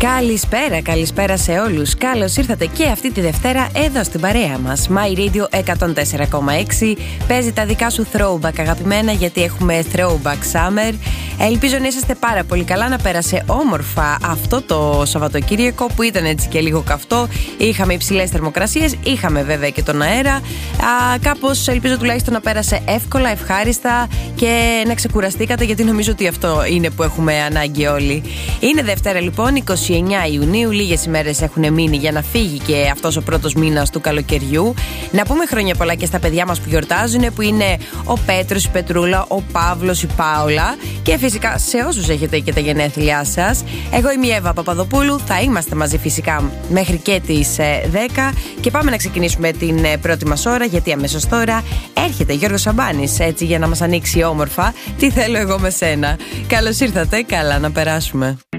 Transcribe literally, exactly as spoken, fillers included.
Καλησπέρα, καλησπέρα σε όλους. Καλώς ήρθατε και αυτή τη Δευτέρα εδώ στην παρέα μας. My Radio εκατόν τέσσερα κόμμα έξι παίζει τα δικά σου throwback αγαπημένα, γιατί έχουμε throwback summer. Ελπίζω να είσαστε πάρα πολύ καλά, να πέρασε όμορφα αυτό το Σαββατοκύριακο που ήταν έτσι και λίγο καυτό. Είχαμε υψηλές θερμοκρασίες, είχαμε βέβαια και τον αέρα. Α, κάπως ελπίζω τουλάχιστον να πέρασε εύκολα, ευχάριστα και να ξεκουραστήκατε, γιατί νομίζω ότι αυτό είναι που έχουμε ανάγκη όλοι. Είναι Δευτέρα λοιπόν, είκοσι εννέα Ιουνίου, λίγες ημέρες έχουν μείνει για να φύγει και αυτός ο πρώτος μήνας του καλοκαιριού. Να πούμε χρόνια πολλά και στα παιδιά μας που γιορτάζουν, που είναι ο Πέτρος, η Πετρούλα, ο Παύλος, η Πάολα, και φυσικά σε όσους έχετε και τα γενέθλιά σας. Εγώ είμαι η Εύα Παπαδοπούλου, θα είμαστε μαζί φυσικά μέχρι και τις δέκα και πάμε να ξεκινήσουμε την πρώτη μας ώρα, γιατί αμέσως τώρα έρχεται Γιώργος Σαμπάνης, έτσι για να μας ανοίξει όμορφα Τι θέλω εγώ με σένα. Καλώς ήρθατε, καλά να περάσουμε.